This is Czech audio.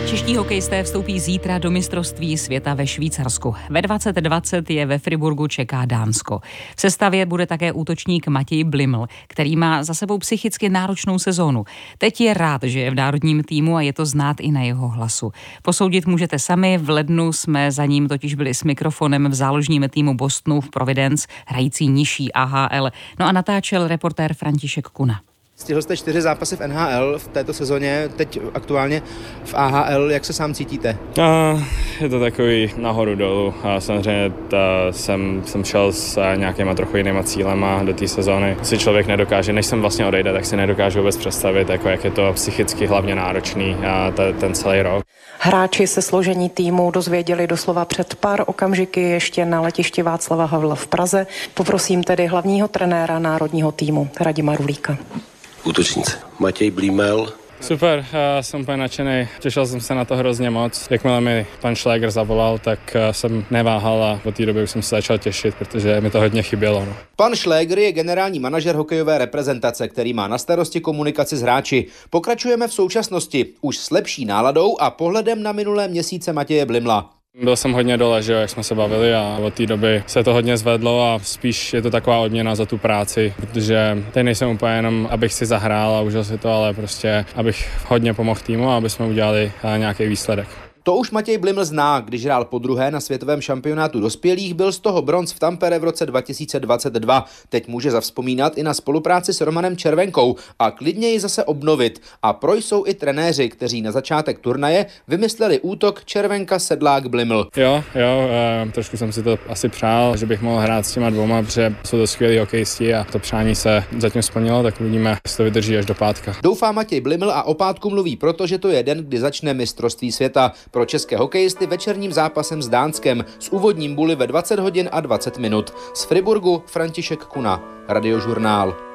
Čeští hokejisté vstoupí zítra do mistrovství světa ve Švýcarsku. Ve 2020 je ve Friburgu čeká Dánsko. V sestavě bude také útočník Matěj Bliml, který má za sebou psychicky náročnou sezónu. Teď je rád, že je v národním týmu a je to znát i na jeho hlasu. Posoudit můžete sami, v lednu jsme za ním totiž byli s mikrofonem v záložním týmu Bostonu v Providence, hrající nižší AHL. No a natáčel reportér František Kuna. Stihl jste 4 zápasy v NHL v této sezóně, teď aktuálně v AHL. Jak se sám cítíte? Je to takový nahoru dolů. A samozřejmě jsem šel s nějakýma trochu jinýma cílema do té sezóny. Si člověk nedokáže, než jsem vlastně odejde, tak si nedokážu vůbec představit, jako jak je to psychicky hlavně náročný ten celý rok. Hráči se složení týmu dozvěděli doslova před pár okamžiky ještě na letišti Václava Havla v Praze. Poprosím tedy hlavního trenéra národního týmu Radima Rulíka. Útočníci. Matěj Bliml. Super, já jsem úplně nadšený, těšil jsem se na to hrozně moc. Jakmile mi pan Schläger zavolal, tak jsem neváhal a od té doby už jsem se začal těšit, protože mi to hodně chybělo. No. Pan Schläger je generální manažer hokejové reprezentace, který má na starosti komunikaci s hráči. Pokračujeme v současnosti, už s lepší náladou a pohledem na minulé měsíce Matěje Blimla. Byl jsem hodně dole, že jo, jak jsme se bavili a od té doby se to hodně zvedlo a spíš je to taková odměna za tu práci, protože teď nejsem úplně jenom, abych si zahrál a užil si to, ale prostě, abych hodně pomohl týmu a aby jsme udělali nějaký výsledek. To už Matěj Bliml zná, když hrál podruhé na světovém šampionátu dospělých, byl z toho bronz v Tampere v roce 2022. Teď může zavzpomínat i na spolupráci s Romanem Červenkou a klidně ji zase obnovit. A pro jsou i trenéři, kteří na začátek turnaje vymysleli útok Červenka, Sedlák, Bliml. Jo, trošku jsem si to asi přál, že bych mohl hrát s těma dvouma, protože jsou to skvělí hokejisti a to přání se zatím splnilo, tak uvidíme, jestli to vydrží až do pátka. Doufá Matěj Bliml a o pátku mluví, protože to je den, kdy začne mistrovství světa. Pro české hokejisty večerním zápasem s Dánskem s úvodním buly ve 20 hodin a 20 minut. Z Friburgu František Kuna, Radiožurnál.